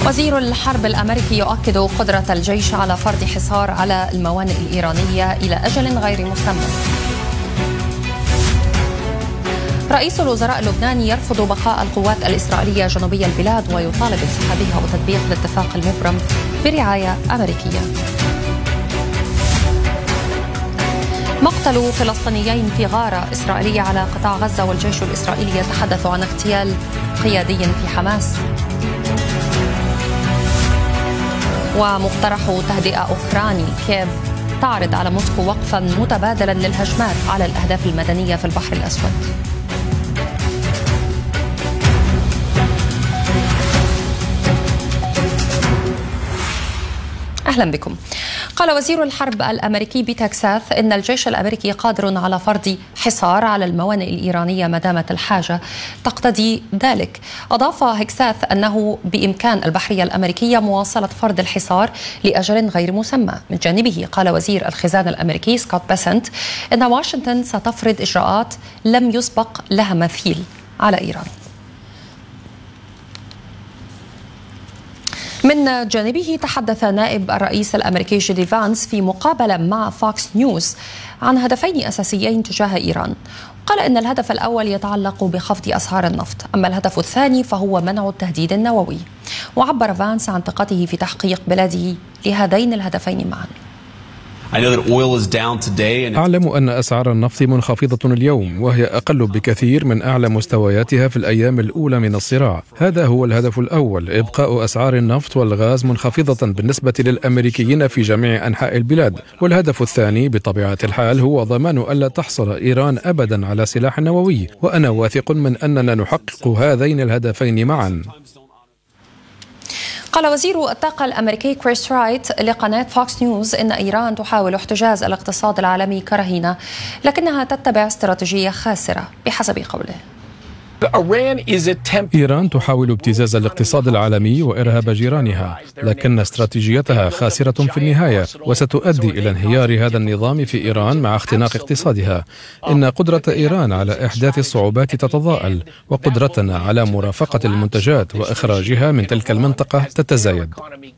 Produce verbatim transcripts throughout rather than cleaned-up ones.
وزير الحرب الأمريكي يؤكد قدرة الجيش على فرض حصار على الموانئ الإيرانية إلى أجل غير مسمى. رئيس الوزراء اللبناني يرفض بقاء القوات الإسرائيلية جنوبي البلاد ويطالب انسحابها وتطبيق الاتفاق المبرم برعاية أمريكية. مقتل فلسطينيين في غارة إسرائيلية على قطاع غزة، والجيش الإسرائيلي يتحدث عن اغتيال قيادي في حماس. ومقترح تهدئة أوكراني، كييف تعرض على موسكو وقفا متبادلا للهجمات على الأهداف المدنية في البحر الأسود. أهلا بكم. قال وزير الحرب الأمريكي بيت هكساث إن الجيش الأمريكي قادر على فرض حصار على الموانئ الإيرانية ما دامت الحاجة تقتضي ذلك. أضاف هكساث أنه بإمكان البحرية الأمريكية مواصلة فرض الحصار لأجل غير مسمى. من جانبه قال وزير الخزانة الأمريكي سكوت بيسنت إن واشنطن ستفرض إجراءات لم يسبق لها مثيل على إيران. من جانبه تحدث نائب الرئيس الأمريكي جيدي فانس في مقابلة مع فوكس نيوز عن هدفين أساسيين تجاه إيران. قال إن الهدف الأول يتعلق بخفض أسعار النفط، أما الهدف الثاني فهو منع التهديد النووي. وعبر فانس عن ثقته في تحقيق بلاده لهذين الهدفين معا. أعلم أن أسعار النفط منخفضة اليوم، وهي أقل بكثير من أعلى مستوياتها في الأيام الأولى من الصراع. هذا هو الهدف الأول، إبقاء أسعار النفط والغاز منخفضة بالنسبة للأمريكيين في جميع أنحاء البلاد. والهدف الثاني بطبيعة الحال هو ضمان ألا تحصل إيران أبدا على سلاح نووي، وأنا واثق من أننا نحقق هذين الهدفين معا. قال وزير الطاقة الأمريكي كريس رايت لقناة فوكس نيوز إن إيران تحاول احتجاز الاقتصاد العالمي كرهينة، لكنها تتبع استراتيجية خاسرة بحسب قوله. إيران تحاول ابتزاز الاقتصاد العالمي وإرهاب جيرانها، لكن استراتيجيتها خاسرة في النهاية، وستؤدي إلى انهيار هذا النظام في إيران مع اختناق اقتصادها. إن قدرة إيران على إحداث الصعوبات تتضاءل، وقدرتنا على مرافقة المنتجات وإخراجها من تلك المنطقة تتزايد.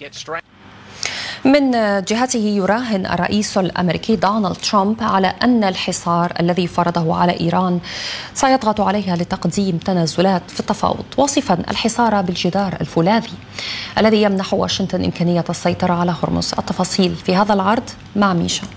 من جهته يراهن الرئيس الأمريكي دونالد ترامب على أن الحصار الذي فرضه على إيران سيضغط عليها لتقديم تنازلات في التفاوض، وصفا الحصار بالجدار الفولاذي الذي يمنح واشنطن إمكانية السيطرة على هرمز. التفاصيل في هذا العرض مع ميشا.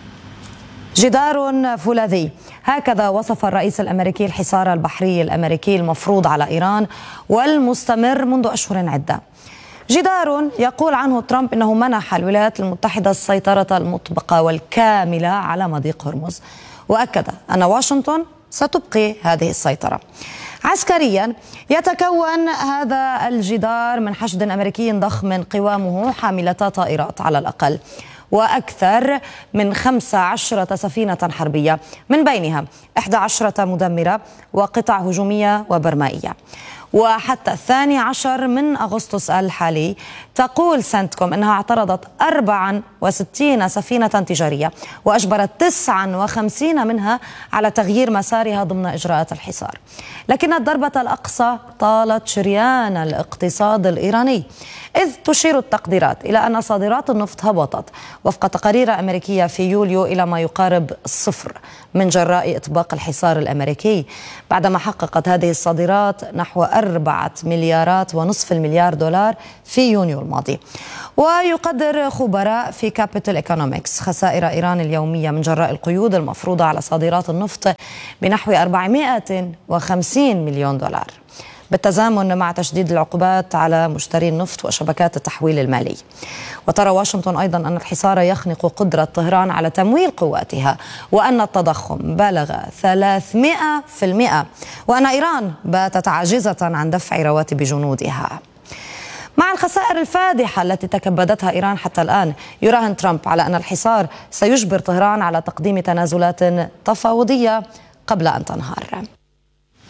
جدار فولاذي، هكذا وصف الرئيس الأمريكي الحصار البحري الأمريكي المفروض على إيران والمستمر منذ أشهر عدة. جدار يقول عنه ترامب إنه منح الولايات المتحدة السيطرة المطبقة والكاملة على مضيق هرمز، وأكد أن واشنطن ستبقي هذه السيطرة. عسكريا يتكون هذا الجدار من حشد أمريكي ضخم قوامه حاملتا طائرات على الأقل، وأكثر من خمس عشرة سفينة حربية، من بينها إحدى عشرة مدمرة وقطع هجومية وبرمائية. وحتى الثاني عشر من أغسطس الحالي تقول سنتكوم أنها اعترضت أربعة وستين سفينة تجارية، وأجبرت تسعة وخمسين منها على تغيير مسارها ضمن إجراءات الحصار. لكن الضربة الأقصى طالت شريان الاقتصاد الإيراني، إذ تشير التقديرات إلى أن صادرات النفط هبطت وفق تقارير أمريكية في يوليو إلى ما يقارب الصفر من جراء إطباق الحصار الأمريكي، بعدما حققت هذه الصادرات نحو أربعة مليارات ونصف المليار دولار في يونيو الماضي. ويقدر خبراء في كابيتال ايكونومكس خسائر إيران اليومية من جراء القيود المفروضة على صادرات النفط بنحو أربعمائة وخمسين مليون دولار، بالتزامن مع تشديد العقوبات على مشتري النفط وشبكات التحويل المالي. وترى واشنطن أيضا أن الحصار يخنق قدرة طهران على تمويل قواتها، وأن التضخم بلغ ثلاثمائة بالمئة، وأن إيران باتت عاجزة عن دفع رواتب جنودها. مع الخسائر الفادحة التي تكبدتها إيران حتى الآن، يراهن ترامب على أن الحصار سيجبر طهران على تقديم تنازلات تفاوضية قبل أن تنهار.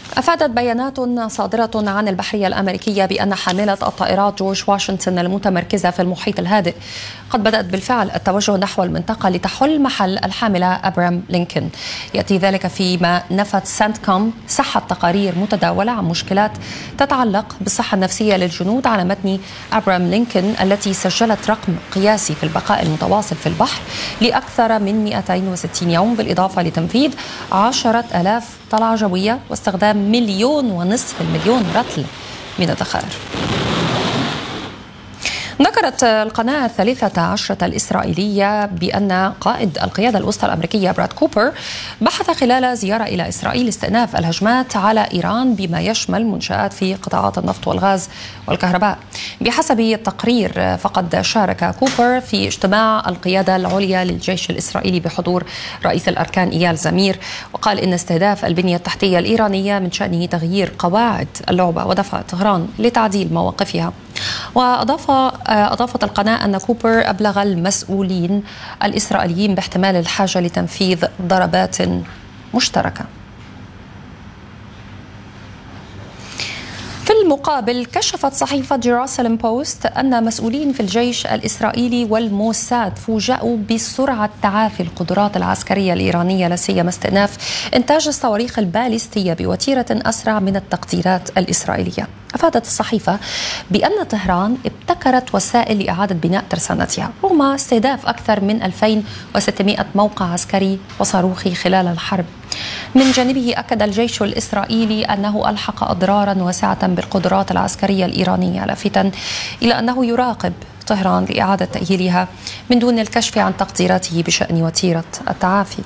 أفادت بيانات صادرة عن البحرية الأمريكية بأن حاملة الطائرات جورج واشنطن المتمركزة في المحيط الهادئ قد بدأت بالفعل التوجه نحو المنطقة لتحل محل الحاملة أبرام لينكولن. يأتي ذلك فيما نفت سنتكوم سحب تقارير متداولة عن مشكلات تتعلق بالصحة النفسية للجنود على متن أبرام لينكولن التي سجلت رقم قياسي في البقاء المتواصل في البحر لأكثر من مئتين وستين يوم، بالإضافة لتنفيذ عشرة آلاف طلعة جوية واستخدام مليون ونصف المليون رطل من الذخائر. ذكرت القناة الثالثة عشرة الإسرائيلية بأن قائد القيادة الوسطى الأمريكية براد كوبر بحث خلال زيارة إلى إسرائيل استئناف الهجمات على إيران بما يشمل منشآت في قطاعات النفط والغاز والكهرباء. بحسب التقرير فقد شارك كوبر في اجتماع القيادة العليا للجيش الإسرائيلي بحضور رئيس الأركان إيال زمير، وقال إن استهداف البنية التحتية الإيرانية من شأنه تغيير قواعد اللعبة ودفع طهران لتعديل مواقفها. وأضاف أضافت القناة أن كوبر أبلغ المسؤولين الإسرائيليين باحتمال الحاجة لتنفيذ ضربات مشتركة. في المقابل كشفت صحيفة جيروسالم بوست أن مسؤولين في الجيش الإسرائيلي والموساد فوجئوا بسرعة تعافي القدرات العسكرية الإيرانية، لا سيما استئناف إنتاج الصواريخ الباليستية بوتيرة أسرع من التقديرات الإسرائيلية. أفادت الصحيفة بأن طهران ابتكرت وسائل لإعادة بناء ترسانتها رغم استهداف أكثر من ألفين وستمائة موقع عسكري وصاروخي خلال الحرب. من جانبه أكد الجيش الإسرائيلي أنه ألحق أضرارا واسعة بالقدرات العسكرية الإيرانية، لافتا إلى أنه يراقب طهران لإعادة تأهيلها من دون الكشف عن تقديراته بشأن وتيرة التعافي.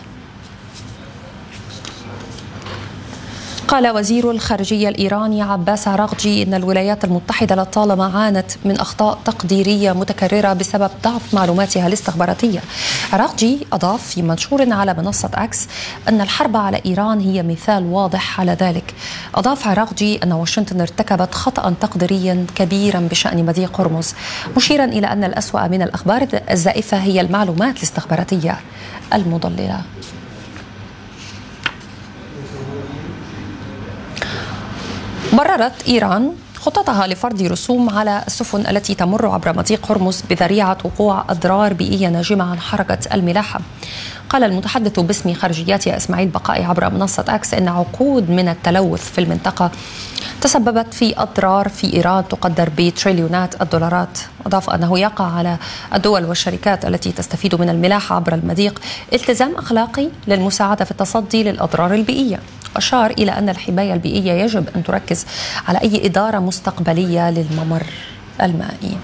قال وزير الخارجية الإيراني عباس عراقجي إن الولايات المتحدة لطالما عانت من أخطاء تقديرية متكررة بسبب ضعف معلوماتها الاستخباراتية. عراقجي أضاف في منشور على منصة أكس أن الحرب على إيران هي مثال واضح على ذلك. أضاف عراقجي أن واشنطن ارتكبت خطأ تقديريا كبيرا بشأن مضيق هرمز، مشيرا إلى أن الأسوأ من الأخبار الزائفة هي المعلومات الاستخباراتية المضللة. بررت إيران خططها لفرض رسوم على السفن التي تمر عبر مضيق هرمز بذريعة وقوع أضرار بيئية ناجمة عن حركة الملاحة. قال المتحدث باسم خارجيتها إسماعيل بقائي عبر منصة أكس إن عقود من التلوث في المنطقة تسببت في أضرار في إيران تقدر بتريليونات الدولارات. أضاف أنه يقع على الدول والشركات التي تستفيد من الملاحة عبر المضيق التزام أخلاقي للمساعدة في التصدي للأضرار البيئية. أشار إلى أن الحماية البيئية يجب أن تركز على أي إدارة مستقبلية للممر المائي.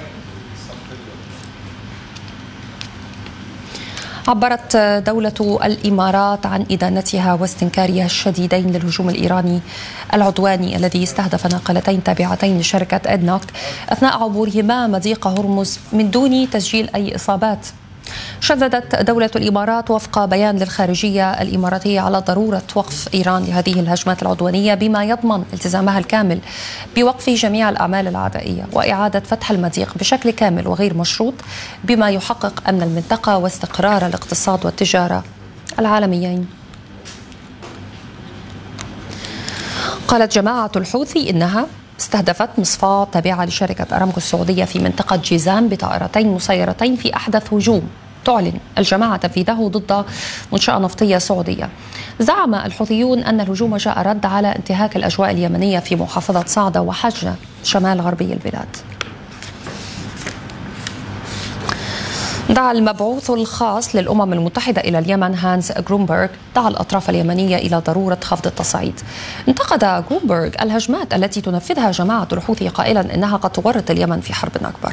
عبرت دولة الإمارات عن إدانتها واستنكارها الشديدين للهجوم الإيراني العدواني الذي استهدف ناقلتين تابعتين لشركة إدنوك أثناء عبورهما مضيق هرمز من دون تسجيل أي إصابات. شددت دولة الإمارات وفق بيان للخارجية الإماراتية على ضرورة وقف إيران لهذه الهجمات العدوانية بما يضمن التزامها الكامل بوقف جميع الأعمال العدائية وإعادة فتح المضيق بشكل كامل وغير مشروط بما يحقق أمن المنطقة واستقرار الاقتصاد والتجارة العالميين. قالت جماعة الحوثي إنها استهدفت مصفاة تابعة لشركة أرامكو السعودية في منطقة جيزان بطائرتين مسيرتين في أحدث هجوم تعلن الجماعة تنفيذه ضد منشأة نفطية سعودية. زعم الحوثيون أن الهجوم جاء رد على انتهاك الأجواء اليمنية في محافظة صعدة وحجة شمال غربي البلاد. دعا المبعوث الخاص للأمم المتحدة إلى اليمن هانز غرومبرغ دعا الأطراف اليمنية إلى ضرورة خفض التصعيد. انتقد غرومبرغ الهجمات التي تنفذها جماعة الحوثي قائلا إنها قد تورط اليمن في حرب أكبر.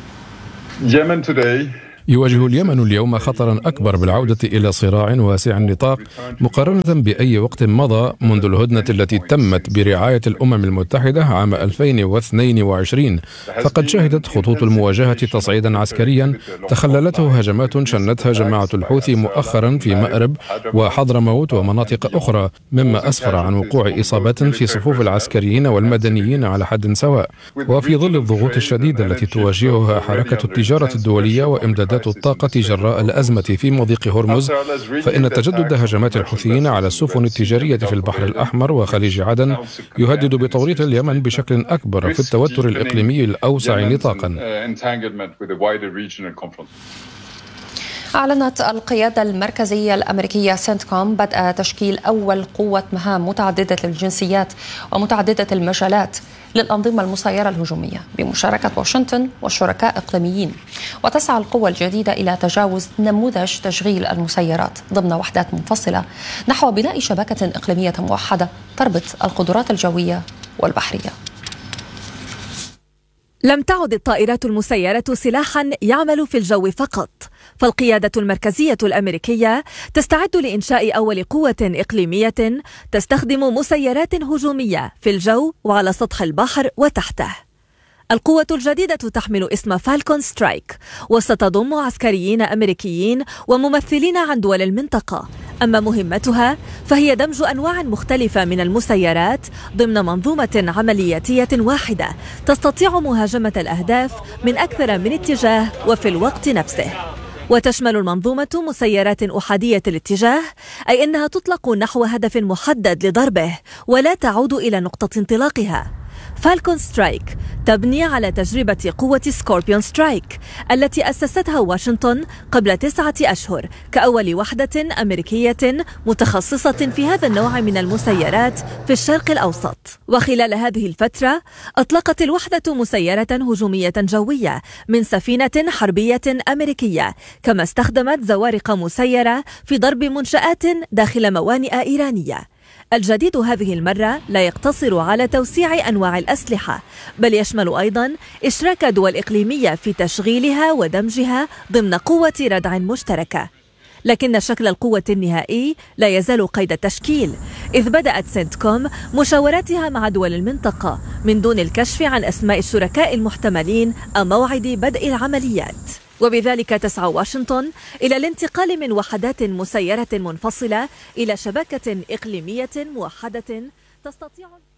يواجه اليمن اليوم خطرا أكبر بالعودة إلى صراع واسع النطاق مقارنة بأي وقت مضى منذ الهدنة التي تمت برعاية الأمم المتحدة عام ألفين واثنين وعشرين، فقد شهدت خطوط المواجهة تصعيدا عسكريا تخللته هجمات شنتها جماعة الحوثي مؤخرا في مأرب وحضرموت ومناطق أخرى، مما أسفر عن وقوع إصابات في صفوف العسكريين والمدنيين على حد سواء. وفي ظل الضغوط الشديدة التي تواجهها حركة التجارة الدولية وإمدادات واردات الطاقة جراء الأزمة في مضيق هرمز، فإن تجدد هجمات الحوثيين على السفن التجارية في البحر الأحمر وخليج عدن يهدد بتوريط اليمن بشكل أكبر في التوتر الإقليمي الأوسع نطاقا. أعلنت القيادة المركزية الأمريكية سنتكوم بدء تشكيل أول قوة مهام متعددة الجنسيات ومتعددة المجالات للأنظمة المسيرة الهجومية بمشاركة واشنطن وشركاء إقليميين. وتسعى القوة الجديدة إلى تجاوز نموذج تشغيل المسيرات ضمن وحدات منفصلة نحو بناء شبكة إقليمية موحدة تربط القدرات الجوية والبحرية. لم تعد الطائرات المسيرة سلاحا يعمل في الجو فقط، فالقيادة المركزية الأمريكية تستعد لإنشاء أول قوة إقليمية تستخدم مسيرات هجومية في الجو وعلى سطح البحر وتحته. القوة الجديدة تحمل اسم فالكون سترايك، وستضم عسكريين أمريكيين وممثلين عن دول المنطقة. أما مهمتها فهي دمج أنواع مختلفة من المسيرات ضمن منظومة عملياتية واحدة تستطيع مهاجمة الأهداف من أكثر من اتجاه وفي الوقت نفسه. وتشمل المنظومة مسيرات أحادية الاتجاه، أي أنها تطلق نحو هدف محدد لضربه ولا تعود إلى نقطة انطلاقها. فالكون سترايك تبني على تجربة قوة سكوربيون سترايك التي أسستها واشنطن قبل تسعة أشهر كأول وحدة أمريكية متخصصة في هذا النوع من المسيرات في الشرق الأوسط. وخلال هذه الفترة أطلقت الوحدة مسيرة هجومية جوية من سفينة حربية أمريكية، كما استخدمت زوارق مسيرة في ضرب منشآت داخل موانئ إيرانية. الجديد هذه المرة لا يقتصر على توسيع أنواع الأسلحة، بل يشمل أيضا إشراك دول إقليمية في تشغيلها ودمجها ضمن قوة ردع مشتركة. لكن شكل القوة النهائي لا يزال قيد التشكيل، إذ بدأت سنتكوم مشاوراتها مع دول المنطقة من دون الكشف عن أسماء الشركاء المحتملين أو موعد بدء العمليات. وبذلك تسعى واشنطن إلى الانتقال من وحدات مسيرة منفصلة إلى شبكة إقليمية موحدة تستطيع